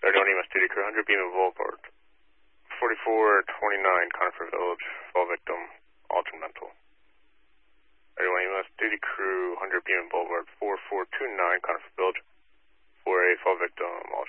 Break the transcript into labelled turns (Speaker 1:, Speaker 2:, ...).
Speaker 1: 31 EMS duty crew, 100 Beeman Boulevard. 4429 Conifer Village, fall victim, altered mental. 31 EMS duty crew, 100 Beeman Boulevard, 4429 Conifer Village. 48 fall victim, altered